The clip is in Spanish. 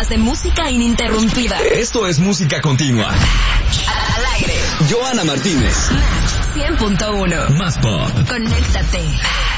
más de música ininterrumpida. Esto es música continua. Al aire. Joana Martínez. Max 100.1. Más pop. Conéctate.